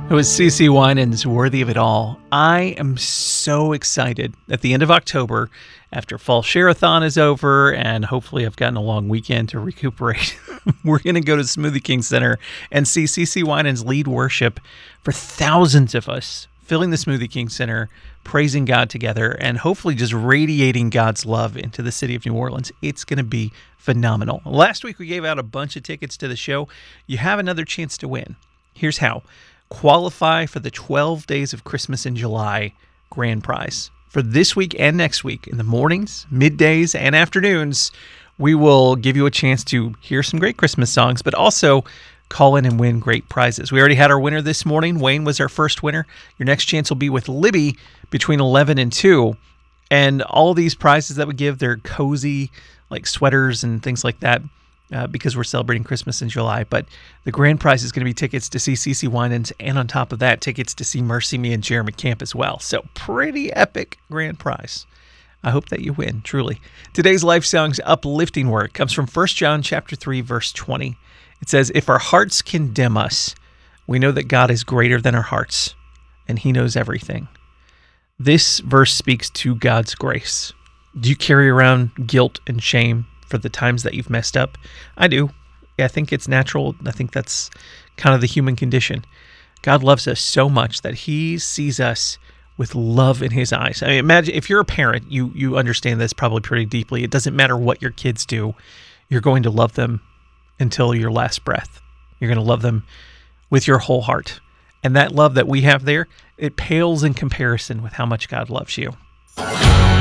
It was CeCe Winans, Worthy of It All. I am so excited at the end of October, after Fall Share-a-thon is over, and hopefully I've gotten a long weekend to recuperate. We're going to go to Smoothie King Center and see CeCe Winans lead worship for thousands of us, filling the Smoothie King Center, praising God together, and hopefully just radiating God's love into the city of New Orleans. It's going to be phenomenal. Last week we gave out a bunch of tickets to the show. You have another chance to win. Here's how. Qualify for the 12 Days of Christmas in July grand prize. For this week and next week, in the mornings, middays, and afternoons, we will give you a chance to hear some great Christmas songs, but also call in and win great prizes. We already had our winner this morning. Wayne was our first winner. Your next chance will be with Libby between 11 and 2. And all these prizes that we give, they're cozy, like sweaters and things like that. Because we're celebrating Christmas in July. But the grand prize is going to be tickets to see CeCe Winans, and on top of that, tickets to see Mercy Me and Jeremy Camp as well. So pretty epic grand prize. I hope that you win, truly. Today's Life Song's uplifting word comes from 1 John chapter 3, verse 20. It says, "If our hearts condemn us, we know that God is greater than our hearts, and He knows everything." This verse speaks to God's grace. Do you carry around guilt and shame for the times that you've messed up? I do. I think it's natural. I think that's kind of the human condition. God loves us so much that He sees us with love in His eyes. I mean, imagine if you're a parent, you understand this probably pretty deeply. It doesn't matter what your kids do. You're going to love them until your last breath. You're going to love them with your whole heart. And that love that we have there, it pales in comparison with how much God loves you.